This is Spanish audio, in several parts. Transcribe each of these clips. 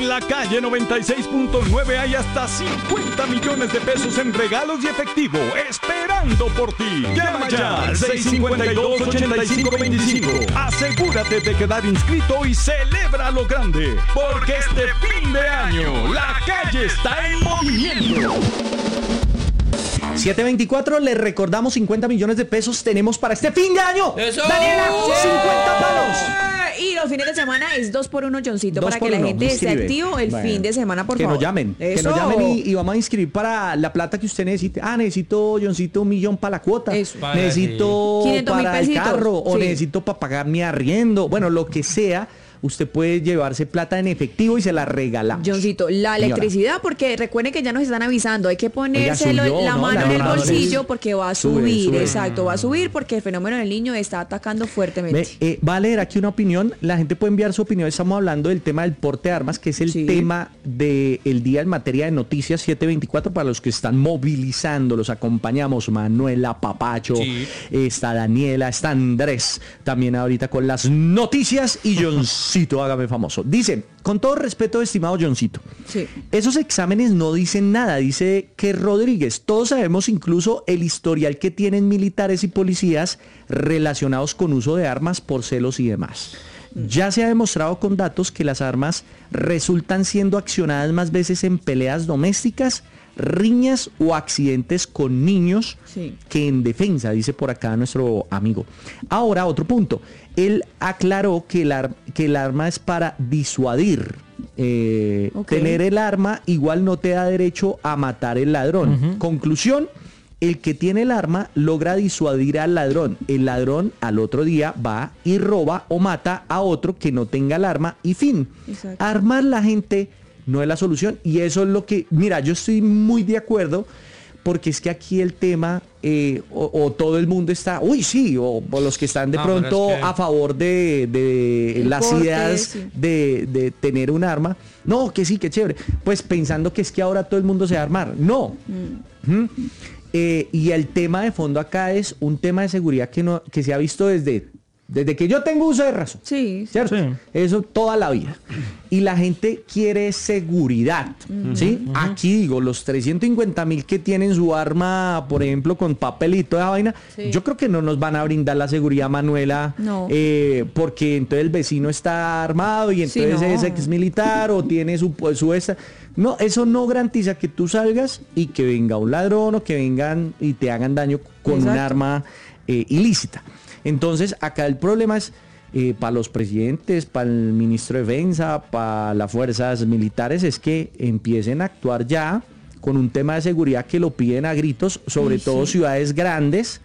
la calle 96.9 hay hasta 50 millones de pesos en regalos y efectivo esperando por ti. Llama ya al 652-8525. Asegúrate de quedar inscrito y celebra lo grande, porque este fin de año la calle está en movimiento. 724, les recordamos 50 millones de pesos tenemos para este fin de año. ¡Eso! Daniela, 50 palos. Y los fines de semana es 2x1, Johncito, para que la 2x1, gente esté inscribe. activo el fin de semana, por Que favor. nos llamen, Eso. que nos llamen y vamos a inscribir para la plata que usted necesite. Necesito, Johncito, 1 millón para la cuota. Eso. Necesito 500.000 para el pesitos. carro o Sí. necesito para pagar mi arriendo. Bueno, lo que sea. Usted puede llevarse plata en efectivo y se la regalamos. Johncito, la Señora. electricidad, porque recuerden que ya nos están avisando, hay que ponérselo subió, la ¿no? mano La en el mano bolsillo porque va a subir, sube. exacto, va a subir porque el fenómeno del niño está atacando fuertemente. Va a leer aquí una opinión, la gente puede enviar su opinión, estamos hablando del tema del porte de armas, que es el tema del día en materia de noticias 724, para los que están movilizando, los acompañamos, Manuela, Papacho, está Daniela, está Andrés, también ahorita con las noticias, y Johncito, hágame famoso. Dice, con todo respeto, estimado Johncito, esos exámenes no dicen nada, dice que Rodríguez, todos sabemos incluso el historial que tienen militares y policías relacionados con uso de armas por celos y demás. Ya se ha demostrado con datos que las armas resultan siendo accionadas más veces en peleas domésticas, riñas o accidentes con niños que en defensa, dice por acá nuestro amigo. Ahora, otro punto. Él aclaró que el arma es para disuadir. Tener el arma igual no te da derecho a matar el ladrón. Conclusión, el que tiene el arma logra disuadir al ladrón. El ladrón al otro día va y roba o mata a otro que no tenga el arma y fin. Exacto. Armar la gente no es la solución, y eso es lo que, mira, yo estoy muy de acuerdo, porque es que aquí el tema, o todo el mundo está, o los que están de pronto a favor de las porte, ideas de tener un arma, no, que sí, que chévere, pues pensando que es que ahora todo el mundo se va a armar, no. Y el tema de fondo acá es un tema de seguridad que se ha visto desde que yo tengo uso de razón. ¿Cierto? Eso toda la vida. Y la gente quiere seguridad. ¿Sí? Aquí digo, los 350.000 que tienen su arma, por ejemplo, con papelito de vaina, yo creo que no nos van a brindar la seguridad, Manuela, porque entonces el vecino está armado y entonces es ex militar o tiene su esta. No, eso no garantiza que tú salgas y que venga un ladrón o que vengan y te hagan daño con un arma ilícita. Entonces, acá el problema es para los presidentes, para el ministro de Defensa, para las fuerzas militares, es que empiecen a actuar ya con un tema de seguridad que lo piden a gritos, sobre todo ciudades grandes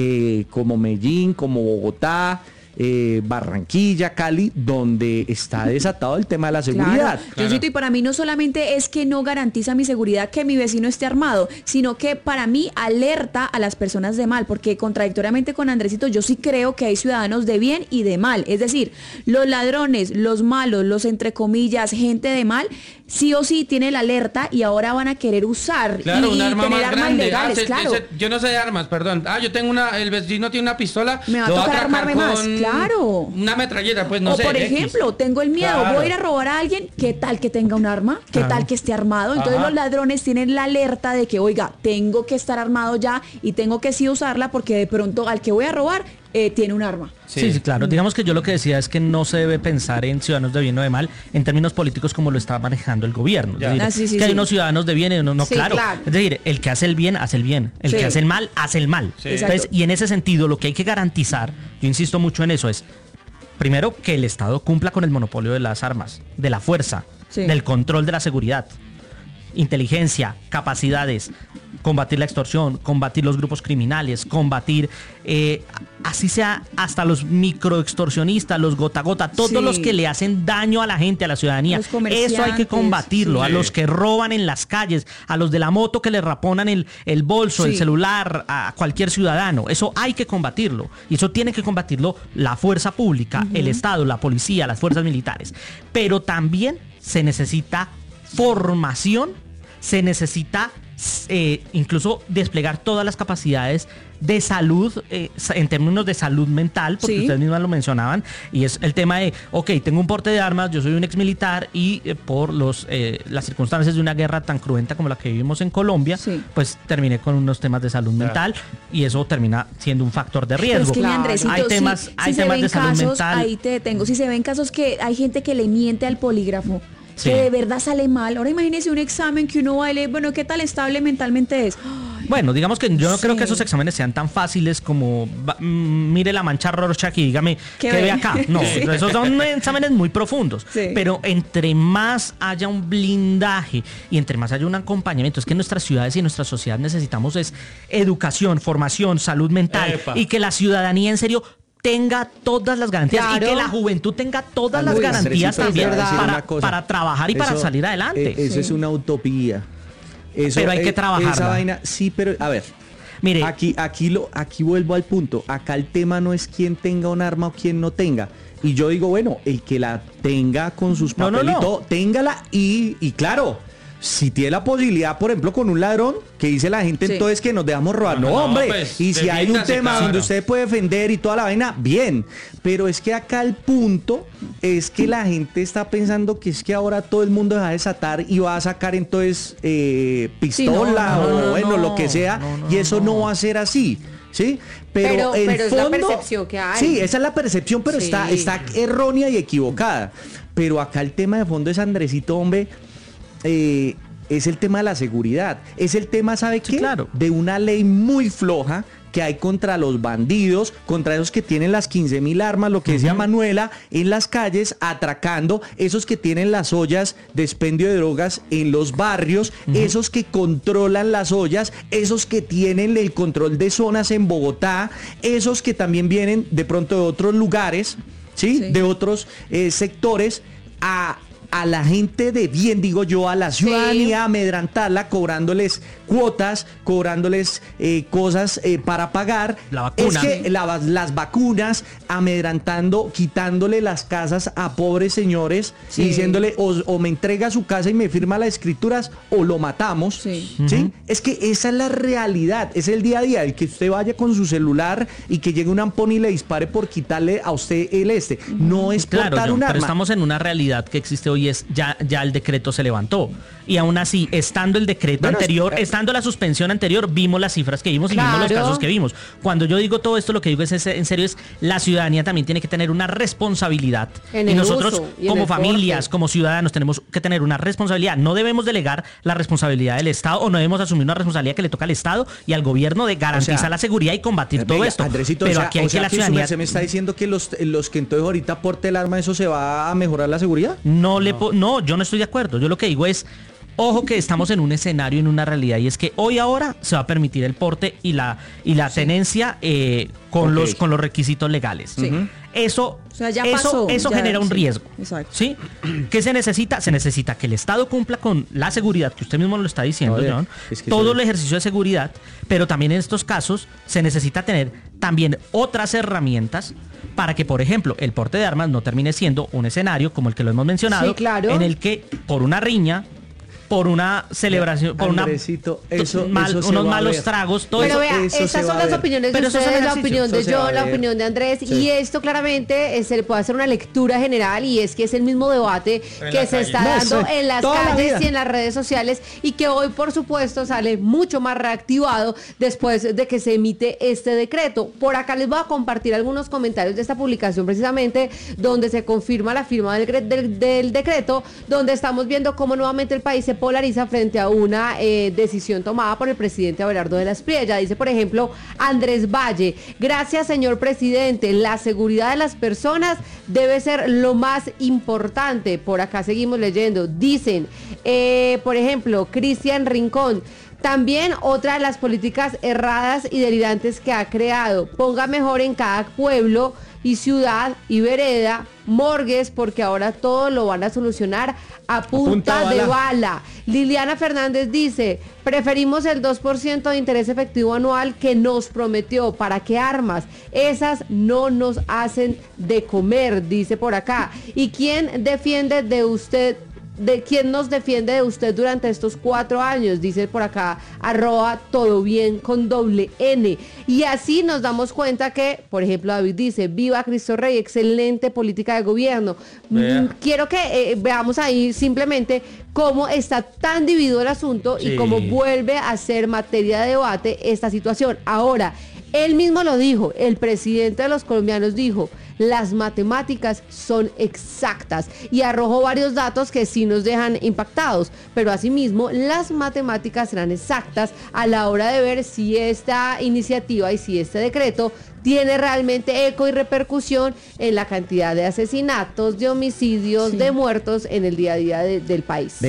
como Medellín, como Bogotá, Barranquilla, Cali, donde está desatado el tema de la seguridad. Claro. Y para mí no solamente es que no garantiza mi seguridad que mi vecino esté armado, sino que para mí alerta a las personas de mal, porque contradictoriamente con Andresito, yo sí creo que hay ciudadanos de bien y de mal. Es decir, los ladrones, los malos, los entre comillas, gente de mal, sí o sí tiene la alerta y ahora van a querer usar y un arma tener más armas grande. legales, claro. Yo no sé de armas, perdón. Yo tengo el vecino tiene una pistola. Me va a tocar armarme más, claro. Una metralleta, pues no sé. O por ejemplo, tengo el miedo, voy a ir a robar a alguien, ¿qué tal que tenga un arma? ¿Qué tal que esté armado? Entonces los ladrones tienen la alerta de que, oiga, tengo que estar armado ya y tengo que sí usarla porque de pronto al que voy a robar tiene un arma. Sí, claro. Digamos que yo lo que decía es que no se debe pensar en ciudadanos de bien o de mal en términos políticos como lo está manejando el gobierno. Es decir, que hay unos ciudadanos de bien y unos no, claro. Es decir, el que hace el bien, hace el bien. El que hace el mal, hace el mal. Entonces, y en ese sentido, lo que hay que garantizar, yo insisto mucho en eso, es primero que el Estado cumpla con el monopolio de las armas, de la fuerza, del control de la seguridad. Inteligencia, capacidades, combatir la extorsión, combatir los grupos criminales, combatir, así sea, hasta los microextorsionistas, los gota a gota, todos los que le hacen daño a la gente, a la ciudadanía. Eso hay que combatirlo. A los que roban en las calles, a los de la moto que le raponan el bolso, el celular, a cualquier ciudadano. Eso hay que combatirlo. Y eso tiene que combatirlo la fuerza pública, el Estado, la policía, las fuerzas militares. Pero también se necesita formación, se necesita incluso desplegar todas las capacidades de salud, en términos de salud mental, porque ustedes mismas lo mencionaban, y es el tema de, tengo un porte de armas, yo soy un exmilitar y por las circunstancias de una guerra tan cruenta como la que vivimos en Colombia, pues terminé con unos temas de salud mental y eso termina siendo un factor de riesgo. Pero es que, Andresito, hay temas de salud mental. Ahí te detengo. Si se ven casos que hay gente que le miente al polígrafo, que de verdad sale mal. Ahora imagínese un examen que uno va y le, bueno, ¿qué tal estable mentalmente es? Bueno, digamos que yo no creo que esos exámenes sean tan fáciles como mire la mancha Rorschach y dígame ¿qué ve acá? No, esos son exámenes muy profundos. Pero entre más haya un blindaje y entre más haya un acompañamiento, es que en nuestras ciudades y en nuestra sociedad necesitamos es educación, formación, salud mental y que la ciudadanía en serio tenga todas las garantías y que la juventud tenga todas las garantías también para trabajar y para salir adelante. Eso es una utopía. Pero hay que trabajar. Esa vaina, sí, pero a ver. Mire, aquí vuelvo al punto. Acá el tema no es quién tenga un arma o quién no tenga. Y yo digo, bueno, el que la tenga con sus papeles y todo, téngala y claro, si tiene la posibilidad, por ejemplo, con un ladrón, que dice la gente entonces que nos dejamos robar. No, hombre, pues, y si hay un tema donde usted puede defender y toda la vaina, bien. Pero es que acá el punto es que la gente está pensando que es que ahora todo el mundo va a desatar y va a sacar entonces pistola o lo que sea, y eso no va a ser así. ¿Sí? Pero es la percepción que hay. Sí, esa es la percepción, pero está errónea y equivocada. Pero acá el tema de fondo es, Andresito, hombre, es el tema de la seguridad. Es el tema, ¿sabe qué? Claro. De una ley muy floja que hay contra los bandidos, contra esos que tienen las 15.000 armas, lo que decía Manuela, en las calles, atracando, esos que tienen las ollas de expendio de drogas en los barrios, esos que controlan las ollas, esos que tienen el control de zonas en Bogotá, esos que también vienen de pronto de otros lugares, ¿sí? De otros sectores, a la gente de bien, digo yo, a la ciudadanía, amedrantarla, cobrándoles cuotas, cobrándoles cosas para pagar. La vacuna. Es que las vacunas, amedrantando, quitándole las casas a pobres señores y diciéndole o me entrega su casa y me firma las escrituras o lo matamos. ¿Sí? Es que esa es la realidad, es el día a día, el que usted vaya con su celular y que llegue un ampón y le dispare por quitarle a usted no es portar un arma. Pero estamos en una realidad que existe hoy, es ya el decreto se levantó y aún así, estando el decreto anterior, estando la suspensión anterior, vimos las cifras que vimos y vimos los casos que vimos. Cuando yo digo todo esto, lo que digo es en serio, es la ciudadanía también tiene que tener una responsabilidad y nosotros como familias, como ciudadanos tenemos que tener una responsabilidad. No debemos delegar la responsabilidad del Estado o no debemos asumir una responsabilidad que le toca al Estado y al gobierno de garantizar la seguridad y combatir todo esto. Andresito, pero aquí hay que la ciudadanía... ¿Se me está diciendo que los que entonces ahorita porte el arma, eso se va a mejorar la seguridad? No, yo no estoy de acuerdo. Yo lo que digo es, ojo que estamos en un escenario, en una realidad, y es que ahora se va a permitir el porte y la tenencia con los requisitos legales. Eso genera un riesgo. ¿Sí? ¿Qué se necesita? Se necesita que el Estado cumpla con la seguridad, que usted mismo lo está diciendo, John, todo el ejercicio de seguridad, pero también en estos casos se necesita tener también otras herramientas para que, por ejemplo, el porte de armas no termine siendo un escenario como el que lo hemos mencionado, en el que por una riña, por una celebración, por unos malos tragos, todo pero eso. Vea, esas son las opiniones de ustedes, la opinión de John, la opinión de Andrés, y esto claramente se le puede hacer una lectura general, y es que es el mismo debate que se está dando en las calles y en las redes sociales, y que hoy, por supuesto, sale mucho más reactivado después de que se emite este decreto. Por acá les voy a compartir algunos comentarios de esta publicación, precisamente, donde se confirma la firma del decreto, donde estamos viendo cómo nuevamente el país se polariza frente a una decisión tomada por el presidente Abelardo de la Espriella. Dice, por ejemplo, Andrés Valle: gracias, señor presidente, la seguridad de las personas debe ser lo más importante. Por acá seguimos leyendo. Dicen, por ejemplo, Cristian Rincón: también otra de las políticas erradas y delirantes que ha creado. Ponga mejor en cada pueblo y ciudad y vereda morgues, porque ahora todo lo van a solucionar a punta de bala. Liliana Fernández dice: preferimos el 2% de interés efectivo anual que nos prometió. ¿Para qué armas? Esas no nos hacen de comer, dice por acá. ¿Y quién defiende de usted ¿de quién nos defiende de usted durante estos 4 años? Dice por acá, @todo bien con doble N. Y así nos damos cuenta que, por ejemplo, David dice, viva Cristo Rey, excelente política de gobierno. Quiero que veamos ahí simplemente cómo está tan dividido el asunto y cómo vuelve a ser materia de debate esta situación. Ahora, él mismo lo dijo, el presidente de los colombianos dijo, las matemáticas son exactas y arrojó varios datos que sí nos dejan impactados, pero asimismo las matemáticas serán exactas a la hora de ver si esta iniciativa y si este decreto tiene realmente eco y repercusión en la cantidad de asesinatos, de homicidios, de muertos en el día a día del país.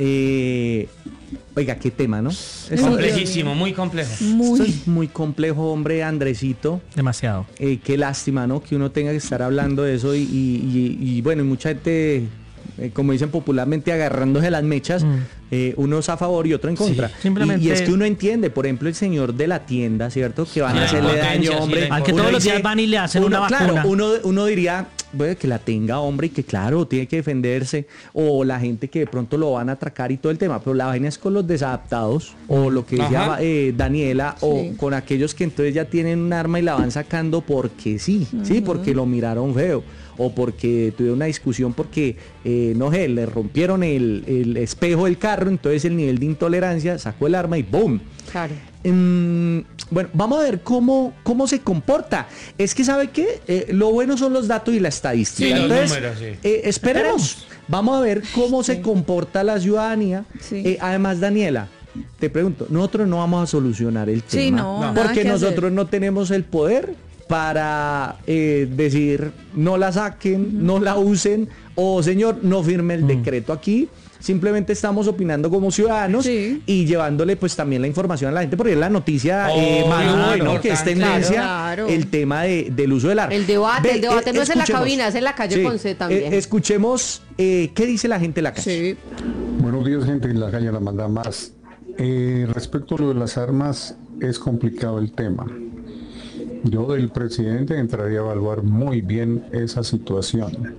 Oiga, qué tema, ¿no? Es complejísimo, muy complejo. Muy complejo, hombre, Andresito. Demasiado. Qué lástima, ¿no? Que uno tenga que estar hablando de eso y bueno, y mucha gente, como dicen popularmente, agarrándose las mechas. Unos a favor y otro en contra. Simplemente... y es que uno entiende, por ejemplo, el señor de la tienda, ¿cierto? Que van a hacerle daño, hombre. Aunque todos los días van y le hacen una vacuna. Claro, uno diría, bueno, que la tenga, hombre, y que claro, tiene que defenderse. O la gente que de pronto lo van a atracar y todo el tema. Pero la vaina es con los desadaptados, o lo que llama Daniela, o con aquellos que entonces ya tienen un arma y la van sacando porque sí, porque lo miraron feo. O porque tuvieron una discusión porque, no sé, le rompieron el espejo del carro, entonces el nivel de intolerancia sacó el arma y ¡boom! Claro. Bueno, vamos a ver cómo se comporta. Es que, ¿sabe qué? Lo bueno son los datos y la estadística. Sí, entonces, los números, esperemos. Vamos a ver cómo se comporta la ciudadanía. Además, Daniela, te pregunto, nosotros no vamos a solucionar el tema. Porque nosotros no tenemos el poder para decir no la saquen, no la usen o señor no firme el decreto aquí. Simplemente estamos opinando como ciudadanos y llevándole pues también la información a la gente, porque es la noticia más bueno, que es tendencia el tema del uso del arma. El debate no es en la cabina, es en la calle con C también. Escuchemos qué dice la gente en la calle. Buenos días, gente en la calle La Manda Más. Respecto a lo de las armas, es complicado el tema. Yo del presidente entraría a evaluar muy bien esa situación.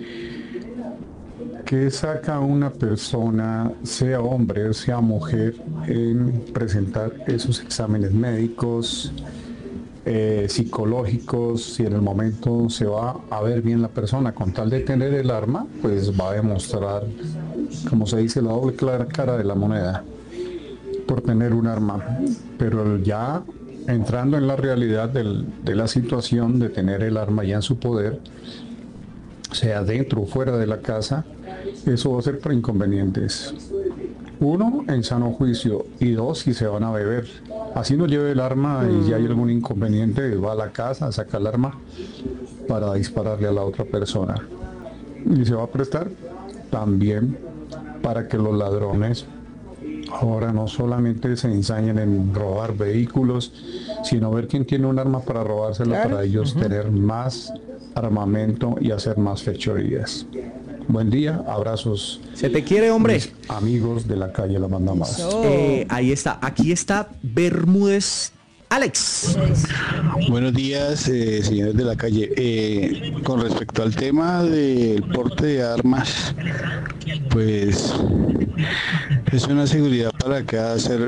¿Qué saca a una persona, sea hombre o sea mujer, en presentar esos exámenes médicos, psicológicos, si en el momento se va a ver bien la persona? Con tal de tener el arma, pues va a demostrar, como se dice, la doble cara de la moneda por tener un arma. Pero ya entrando en la realidad de la situación de tener el arma ya en su poder, sea dentro o fuera de la casa, eso va a ser por inconvenientes. 1, en sano juicio, y 2, si se van a beber. Así no lleve el arma y ya hay algún inconveniente, va a la casa, saca el arma para dispararle a la otra persona. Y se va a prestar también para que los ladrones ahora no solamente se ensañen en robar vehículos, sino ver quién tiene un arma para robárselo, para ellos tener más armamento y hacer más fechorías. Buen día, abrazos. Se te quiere, hombre. Amigos de la calle La Manda Más. Ahí está, aquí está Bermúdez. Alex. Buenos días, señores de la calle. Con respecto al tema del porte de armas, pues es una seguridad para cada ser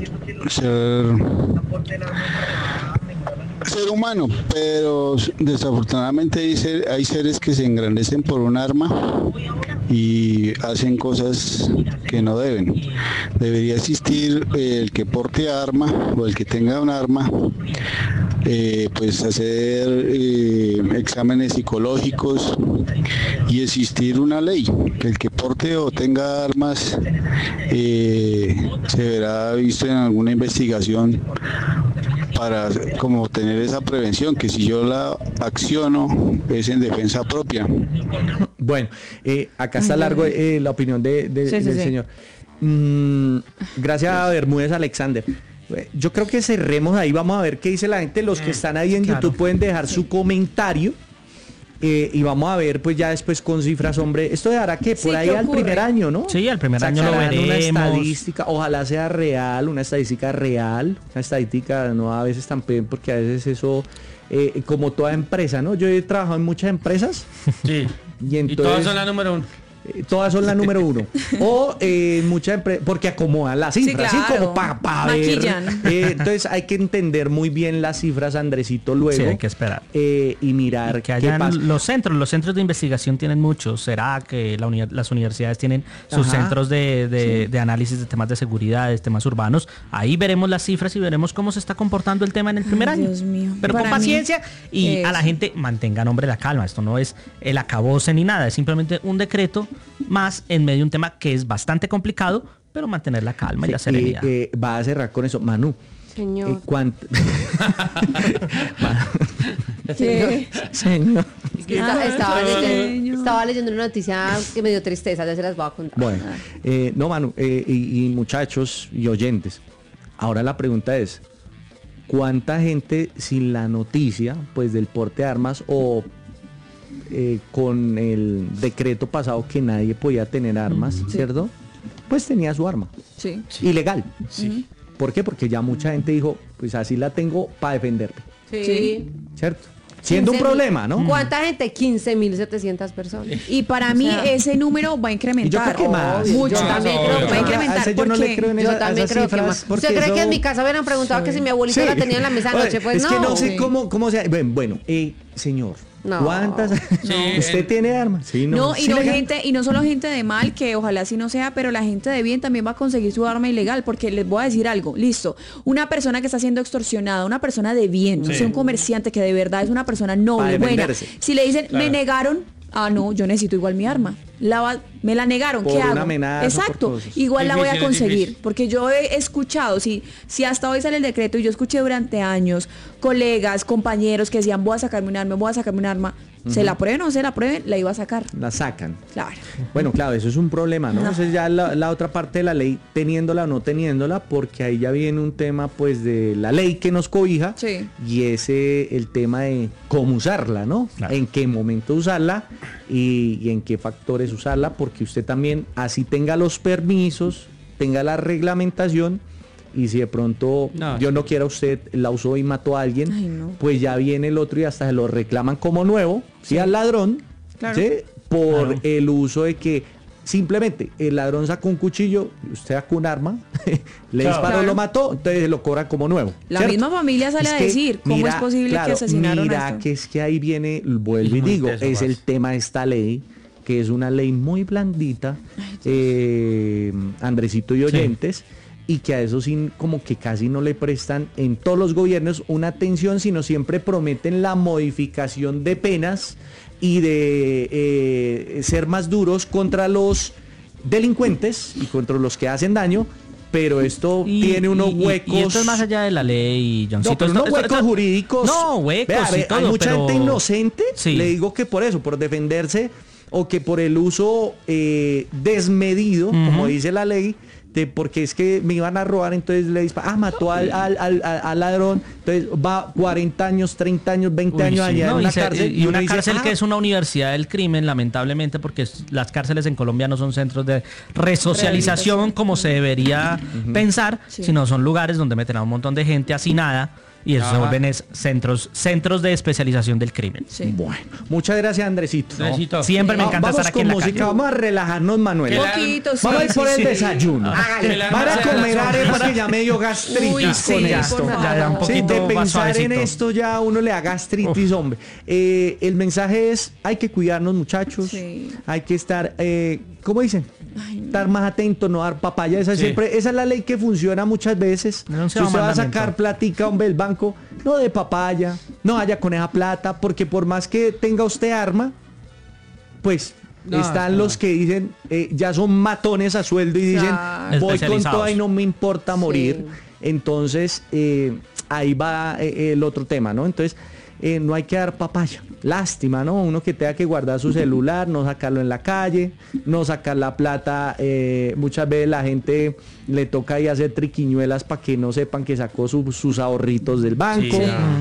humano, pero desafortunadamente hay seres que se engrandecen por un arma y hacen cosas que no deben. Debería existir el que porte arma o el que tenga un arma, pues hacer exámenes psicológicos y existir una ley que el que porte o tenga armas se verá visto en alguna investigación para como tener esa prevención, que si yo la acciono es en defensa propia. Bueno, acá está largo la opinión del señor. Gracias a Bermúdez Alexander. Yo creo que cerremos ahí, vamos a ver qué dice la gente. Los que están ahí en YouTube pueden dejar su comentario. Y vamos a ver pues ya después con cifras, hombre, esto dejará que por ahí al primer año, ¿no? Sí, al primer año lo veremos. Una estadística, ojalá sea real, una estadística real, una estadística no a veces también, porque a veces eso, como toda empresa, ¿no? Yo he trabajado en muchas empresas. Sí. Y todas son la número 1. Todas son la número 1. O muchas empresas, porque acomodan las cifras, sí, claro. Así como para ver. Entonces hay que entender muy bien las cifras, Andresito, luego. Sí, hay que esperar. Y mirar que hayan qué pasa. Los centros de investigación tienen muchos. ¿Será que las universidades tienen sus centros de análisis de temas de seguridad, de temas urbanos? Ahí veremos las cifras y veremos cómo se está comportando el tema en el primer año. Dios mío. Pero con paciencia y a la gente mantengan, hombre, la calma. Esto no es el acabose ni nada, es simplemente un decreto más en medio de un tema que es bastante complicado, pero mantener la calma y la serenidad. Va a cerrar con eso, Manu. Señor. Señor. Estaba leyendo una noticia que me dio tristeza, ya se las voy a contar. Bueno, no, Manu, y muchachos y oyentes, ahora la pregunta es, ¿cuánta gente sin la noticia, pues, del porte de armas o con el decreto pasado que nadie podía tener armas, ¿cierto? Pues tenía su arma. Sí. Ilegal. Sí. ¿Por qué? Porque ya mucha gente dijo, pues así la tengo para defenderme. Sí. ¿Cierto? Siendo un problema, ¿no? ¿Cuánta gente? 15.700 personas. Y para mí ese número va a incrementar. Y yo creo que más. Mucho. Yo también creo que va a incrementar. Yo no le creo en yo también creo que más. ¿Usted cree que en mi casa hubieran preguntado que si mi abuelita la tenía en la mesa anoche? Pues no. Es que no sé cómo se... Bueno, señor... No. ¿Cuántas? ¿Usted tiene armas? Sí, no, y no solo gente de mal, que ojalá así no sea, pero la gente de bien también va a conseguir su arma ilegal, porque les voy a decir algo, listo, una persona que está siendo extorsionada, una persona de bien, no sé, un comerciante que de verdad es una persona noble, buena, si le dicen, me negaron, no, yo necesito igual mi arma. Me la negaron, por ¿qué hago? Amenaza, exacto, igual la voy a conseguir, porque yo he escuchado, si hasta hoy sale el decreto y yo escuché durante años colegas, compañeros que decían voy a sacarme un arma, se la prueben o no se la prueben, la iba a sacar. La sacan. Claro. Bueno, claro, eso es un problema, ¿no? Esa es ya la otra parte de la ley, teniéndola o no teniéndola, porque ahí ya viene un tema, pues, de la ley que nos cobija, y el tema de cómo usarla, ¿no? Claro. En qué momento usarla y en qué factores usarla, porque usted también, así tenga los permisos, tenga la reglamentación, y si de pronto yo no quiera, usted la usó y mató a alguien, pues ya viene el otro y hasta se lo reclaman como nuevo, ¿sí? Al ladrón, claro. ¿Sí? Por el uso de que simplemente el ladrón sacó un cuchillo, usted sacó un arma, le disparó, lo mató, entonces lo cobran como nuevo. La misma familia sale a decir, ¿cómo es posible que asesinaron a esto? Que es que ahí viene, vuelvo y digo, es el tema de esta ley, que es una ley muy blandita, Andresito y oyentes, y que a eso sí como que casi no le prestan en todos los gobiernos una atención, sino siempre prometen la modificación de penas y de ser más duros contra los delincuentes y contra los que hacen daño, pero esto tiene unos huecos. Y esto es más allá de la ley, Johncito. No, pero huecos jurídicos. No, huecos y todo, hay mucha gente inocente, le digo que por eso, por defenderse, o que por el uso desmedido, como dice la ley, porque es que me iban a robar, entonces le disparan, mató al ladrón, entonces va 40 años, 30 años, 20 años allá en una cárcel. Y una cárcel que es una universidad del crimen, lamentablemente, porque las cárceles en Colombia no son centros de resocialización como se debería pensar, sino son lugares donde meten a un montón de gente hacinada. Y eso se vuelven centros de especialización del crimen. Sí. Bueno, muchas gracias, Andresito. Siempre me encanta estar aquí en la música, vamos a relajarnos, Manuel. Vamos a ir por el desayuno. Van a comer arepas que ya me dio gastritis con esto. Ya un poquito de pensar en esto ya uno le da gastritis, hombre. El mensaje es, hay que cuidarnos, muchachos. Hay que estar, ¿cómo dicen? Estar más atento, no dar papaya. Esa es la ley que funciona muchas veces. Si usted va a sacar platica, hombre, el banco, no de papaya, no vaya con esa plata, porque por más que tenga usted arma, pues están los que dicen, ya son matones a sueldo y dicen, voy con toda y no me importa morir. Entonces, ahí va el otro tema, ¿no? Entonces, no hay que dar papaya. Lástima, ¿no? Uno que tenga que guardar su celular, no sacarlo en la calle, no sacar la plata. Muchas veces la gente le toca ahí hacer triquiñuelas para que no sepan que sacó sus ahorritos del banco.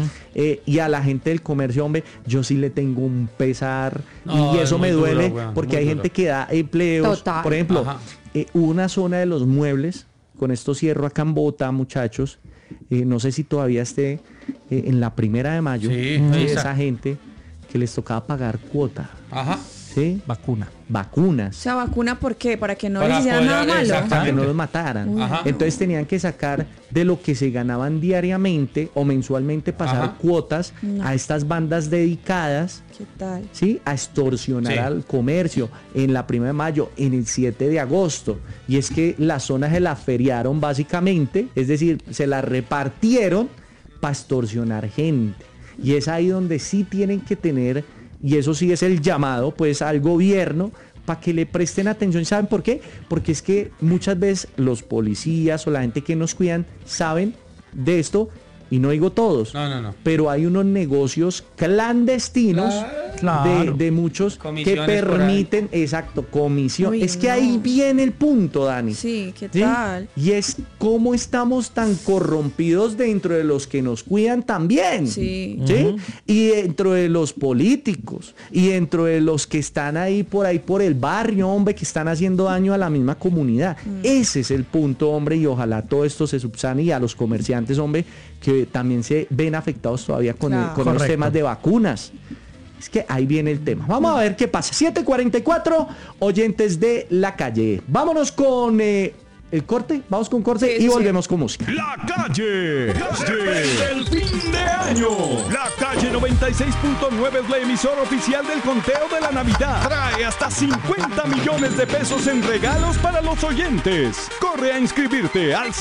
Y a la gente del comercio, hombre, yo sí le tengo un pesar y eso me duele porque hay gente que da empleos. Total. Por ejemplo, una zona de los muebles, con esto cierro acá en Bogotá, muchachos, no sé si todavía esté en la 1 de mayo, esa gente que les tocaba pagar cuota. ¿sí? Vacunas. O sea, ¿vacuna por qué? ¿Para que no les hicieran nada malo? Para que no los mataran. Entonces tenían que sacar de lo que se ganaban diariamente o mensualmente, pasar cuotas a estas bandas dedicadas. ¿Qué tal? ¿Sí? A extorsionar al comercio en la 1 de mayo, en el 7 de agosto. Y es que las zonas se las feriaron básicamente, es decir, se las repartieron para extorsionar gente. Y es ahí donde sí tienen que tener, y eso sí es el llamado pues al gobierno, para que le presten atención. ¿Saben por qué? Porque es que muchas veces los policías o la gente que nos cuidan saben de esto, y no digo todos, pero hay unos negocios clandestinos de muchos que permiten, comisión. Uy, es que ahí viene el punto, Dani. Sí, ¿qué tal? Y es cómo estamos tan corrompidos dentro de los que nos cuidan también. Sí. Y dentro de los políticos, y dentro de los que están ahí por el barrio, hombre, que están haciendo daño a la misma comunidad. Ese es el punto, hombre, y ojalá todo esto se subsane, y a los comerciantes, hombre, que también se ven afectados todavía con los temas de vacunas. Es que ahí viene el tema. Vamos a ver qué pasa. 7:44, oyentes de La Calle. Vámonos con el corte. Vamos con corte y volvemos con música. La Calle. El fin de año. La Calle 96.9 es la emisora oficial del conteo de la Navidad. Trae hasta 50 millones de pesos en regalos para los oyentes. Corre a inscribirte al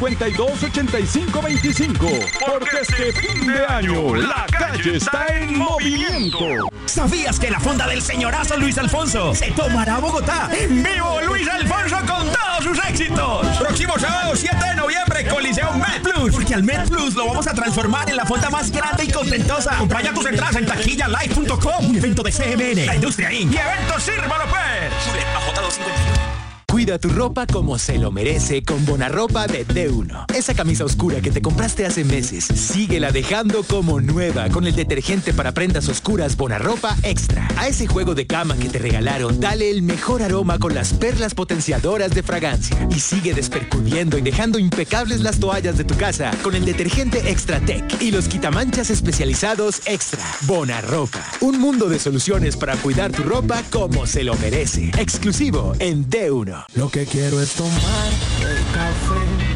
652-8525. Porque este fin de año La Calle está en movimiento. ¿Sabías que la fonda del señorazo Luis Alfonso se tomará a Bogotá? ¡En vivo Luis Alfonso con todos sus éxitos! Próximo sábado 7 de noviembre, Coliseo Med Plus. Porque al Med Plus lo vamos a transformar en la fonda más grande y contentosa. Compra ya tus entradas en taquillalive.com. Un evento de CMN, la Industria Inc. y Eventos Sirva López. Sube a J251. Cuida tu ropa como se lo merece con Bonarropa de D1. Esa camisa oscura que te compraste hace meses, síguela dejando como nueva con el detergente para prendas oscuras Bonarropa Extra. A ese juego de cama que te regalaron, dale el mejor aroma con las perlas potenciadoras de fragancia. Y sigue despercudiendo y dejando impecables las toallas de tu casa con el detergente Extra Tech y los quitamanchas especializados Extra. Bonarropa. Un mundo de soluciones para cuidar tu ropa como se lo merece. Exclusivo en D1. Lo que quiero es tomar el café